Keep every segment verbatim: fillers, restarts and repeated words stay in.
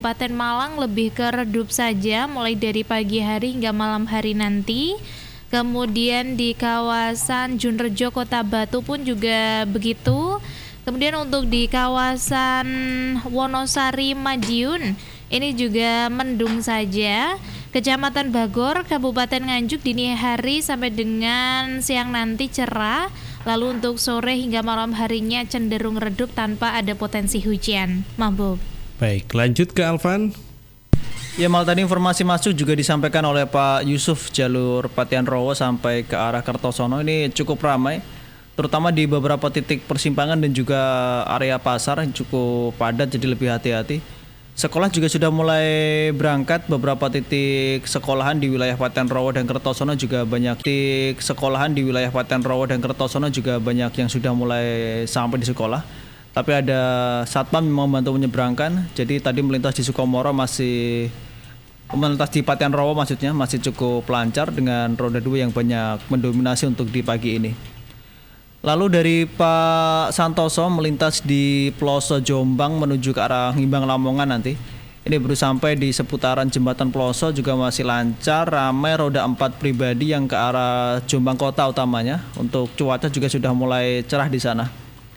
Kabupaten Malang lebih ke redup saja mulai dari pagi hari hingga malam hari nanti. Kemudian di kawasan Junrejo Kota Batu pun juga begitu. Kemudian untuk di kawasan Wonosari Madiun ini juga mendung saja. Kecamatan Bagor, Kabupaten Nganjuk dini hari sampai dengan siang nanti cerah. Lalu untuk sore hingga malam harinya cenderung redup tanpa ada potensi hujan. Mahbub. Baik, lanjut ke Alvan. Ya, Mal, tadi informasi masuk juga disampaikan oleh Pak Yusuf, jalur Patian Rowo sampai ke arah Kertosono ini cukup ramai, terutama di beberapa titik persimpangan dan juga area pasar cukup padat, jadi lebih hati-hati. Sekolah juga sudah mulai berangkat, beberapa titik sekolahan di wilayah Patian Rowo dan Kertosono juga banyak titik sekolahan di wilayah Patian Rowo dan Kertosono juga banyak yang sudah mulai sampai di sekolah. Tapi ada satpam yang membantu menyeberangkan. Jadi tadi melintas di Sukomoro masih melintas di Patian Rowo maksudnya masih cukup lancar dengan roda dua yang banyak mendominasi untuk di pagi ini. Lalu dari Pak Santoso melintas di Ploso Jombang menuju ke arah Ngimbang Lamongan nanti. Ini baru sampai di seputaran Jembatan Ploso juga masih lancar, ramai roda empat pribadi yang ke arah Jombang Kota utamanya. Untuk cuaca juga sudah mulai cerah di sana.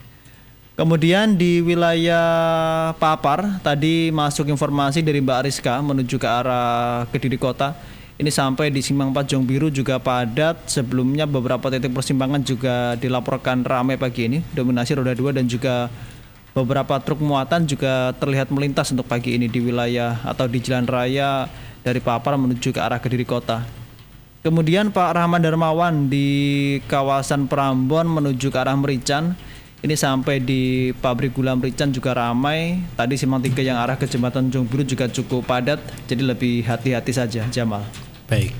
Kemudian di wilayah Papar tadi masuk informasi dari Mbak Ariska menuju ke arah Kediri Kota. Ini sampai di Simpang Pajong Biru juga padat. Sebelumnya beberapa titik persimpangan juga dilaporkan ramai pagi ini, dominasi roda dua dan juga beberapa truk muatan juga terlihat melintas untuk pagi ini di wilayah atau di jalan raya dari Papar menuju ke arah Kediri Kota. Kemudian Pak Rahman Darmawan di kawasan Prambon menuju ke arah Merican. Ini sampai di pabrik gula Merican juga ramai. Tadi Simpang tiga yang arah ke Jembatan Pajong Biru juga cukup padat. Jadi lebih hati-hati saja, Jamal. Baik.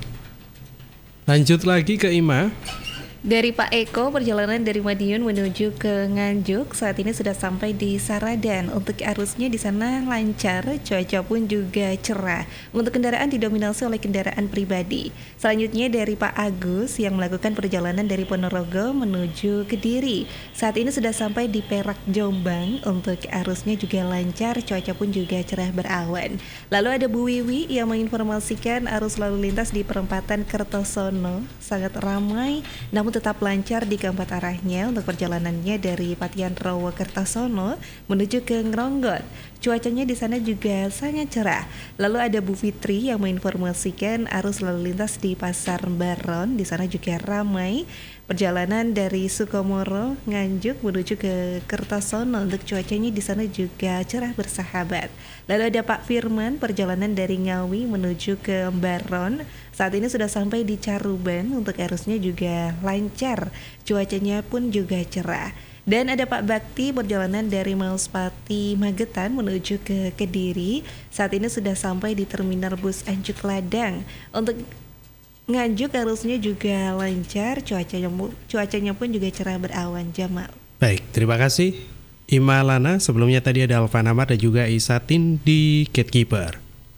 Lanjut lagi ke Ima. Dari Pak Eko, perjalanan dari Madiun menuju ke Nganjuk saat ini sudah sampai di Saradan. Untuk arusnya di sana lancar, cuaca pun juga cerah. Untuk kendaraan didominasi oleh kendaraan pribadi. Selanjutnya dari Pak Agus yang melakukan perjalanan dari Ponorogo menuju Kediri. Saat ini sudah sampai di Perak Jombang. Untuk arusnya juga lancar, cuaca pun juga cerah berawan. Lalu ada Bu Wiwi yang menginformasikan arus lalu lintas di perempatan Kertosono sangat ramai, namun tetap lancar di keempat arahnya untuk perjalanannya dari Patian Rowo Kertosono menuju ke Ngronggot. Cuacanya di sana juga sangat cerah. Lalu ada Bu Fitri yang menginformasikan arus lalu lintas di Pasar Baron, di sana juga ramai. Perjalanan dari Sukomoro Nganjuk menuju ke Kertosono, untuk cuacanya di sana juga cerah bersahabat. Lalu ada Pak Firman, perjalanan dari Ngawi menuju ke Baron. Saat ini sudah sampai di Caruban, untuk arusnya juga lancar. Cuacanya pun juga cerah. Dan ada Pak Bakti, perjalanan dari Mauspati Magetan menuju ke Kediri. Saat ini sudah sampai di Terminal Bus Anjuk Ladang. Untuk Nganjuk arusnya juga lancar, cuacanya, cuacanya pun juga cerah berawan, Jamal. Baik, terima kasih Ima Lana. Sebelumnya tadi ada Alvan Amar dan juga Isatin di Gatekeeper.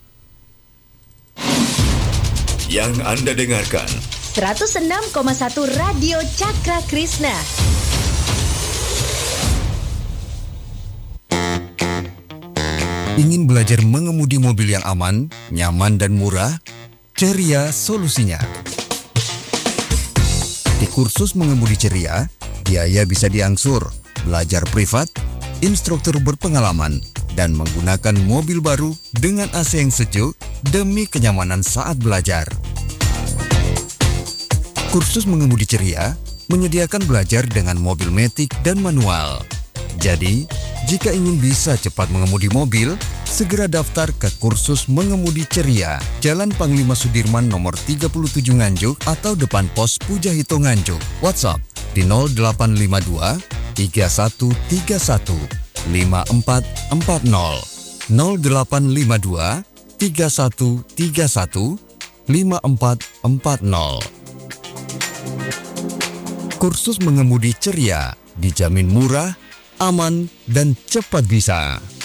Yang Anda dengarkan seratus enam koma satu Radio Cakra Krisna. Ingin belajar mengemudi mobil yang aman, nyaman dan murah? Ceria solusinya. Di kursus mengemudi Ceria, biaya bisa diangsur, belajar privat, instruktur berpengalaman, dan menggunakan mobil baru dengan A C yang sejuk demi kenyamanan saat belajar. Kursus mengemudi Ceria menyediakan belajar dengan mobil matic dan manual. Jadi, jika ingin bisa cepat mengemudi mobil, segera daftar ke kursus mengemudi Ceria, Jalan Panglima Sudirman nomor tiga puluh tujuh Nganjuk atau depan pos Pujahito Nganjuk. WhatsApp di nol delapan lima dua tiga satu tiga satu lima empat empat nol nol delapan lima dua tiga satu tiga satu lima empat empat nol. Kursus mengemudi Ceria dijamin murah, aman, dan cepat bisa.